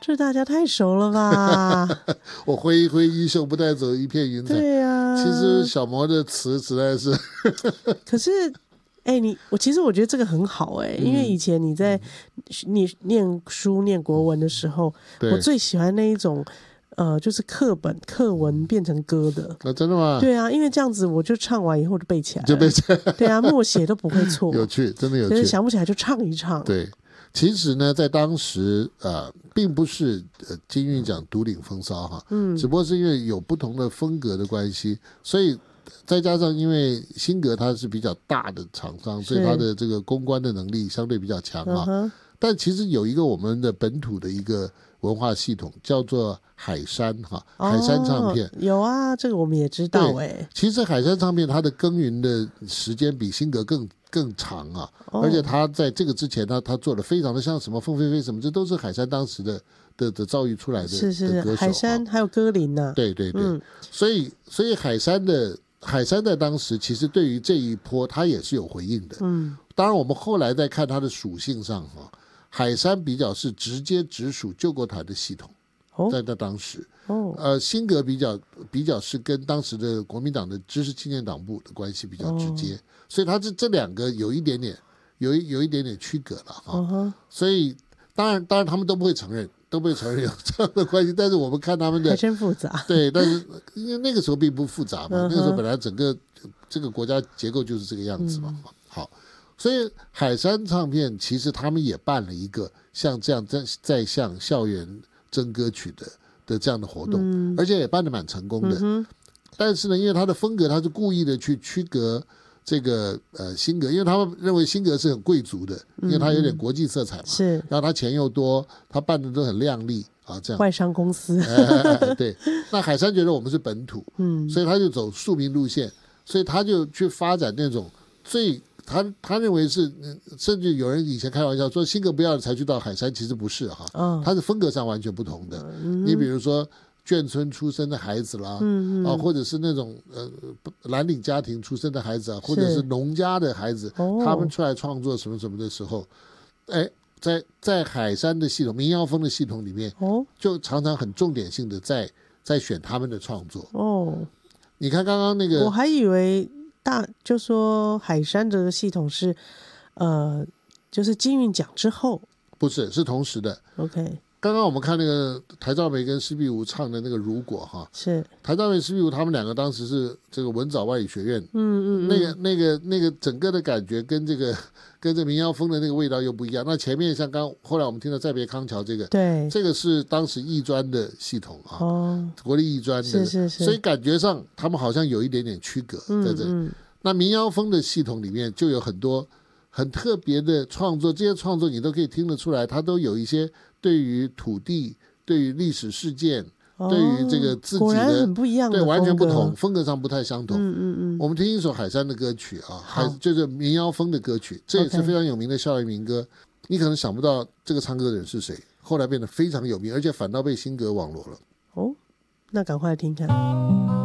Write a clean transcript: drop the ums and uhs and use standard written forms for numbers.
这大家太熟了吧？ 我挥一挥衣袖，不带走一片云彩。 对啊， 其实小魔的词实在是可是其实我觉得这个很好因为以前你在念书念国文的时候，我最喜欢那一种就是课文变成歌的。 真的吗？ 对啊，因为这样子我就唱完以后就背起来了， 就背起来。 对啊，默写都不会错。 有趣，真的有趣。 就是想不起来就唱一唱。 对，其实呢，在当时并不是金韵奖独领风骚哈，只不过是因为有不同的风格的关系，所以再加上因为新格它是比较大的厂商，所以它的这个公关的能力相对比较强啊。但其实有一个我们的本土的一个文化系统叫做海山海山唱片。 有啊，这个我们也知道其实海山唱片它的耕耘的时间比新格更长啊，而且他在这个之前他做的非常的像什么凤飞飞什么，这都是海山当时的造诣出来的是歌手。 海山还有歌林啊。 对，所以海山在当时其实对于这一波他也是有回应的。当然我们后来再看他的属性上海山比较是直接直属救国团的系统，在当时新格比较是跟当时的国民党的知识青年党部的关系比较直接，所以他这两个有一点点区隔了所以当然他们都不会承认有这样的关系，但是我们看他们的还真复杂。 对，但是因为那个时候并不复杂嘛，那个时候本来整个这个国家结构就是这个样子嘛。好，所以海山唱片其实他们也办了一个像这样在向校园征歌曲的这样的活动，而且也办得蛮成功的。但是呢，因为他的风格他是故意的去区隔这个新格，因为他们认为新格是很贵族的，因为他有点国际色彩嘛， 是， 然后他钱又多，他办的都很亮丽这样外商公司。 对，那海山觉得我们是本土，所以他就走庶民路线，所以他就去发展那种他认为是，甚至有人以前开玩笑说新格不要才去到海山，其实不是他是风格上完全不同的。你比如说眷村出生的孩子啦，或者是那种蓝领家庭出生的孩子或者是农家的孩子，他们出来创作什么什么的时候，在海山的系统、民谣风的系统里面，就常常很重点性的在选他们的创作。你看刚刚那个， 我还以为就说海山这个系统是就是金韵奖之后， 不是，是同时的。 OK。 刚刚我们看那个台兆美跟施碧梧唱的那个如果是台兆美施碧梧他们两个当时是这个文藻外语学院，那个整个的感觉跟这民谣风的那个味道又不一样。那前面像后来我们听到再别康桥这个， 对， 这个是当时艺专的系统国立艺专的， 是， 所以感觉上他们好像有一点点区隔在这里。那民谣风的系统里面就有很多很特别的创作，这些创作你都可以听得出来，它都有一些对于土地、对于历史事件、对于这个自己果然很不一样的对，完全不同，风格上不太相同。我们听一首海山的歌曲就是民谣风的歌曲，这也是非常有名的校园民歌。你可能想不到这个唱歌的人是谁，后来变得非常有名，而且反倒被新格网罗了。 那赶快来听看。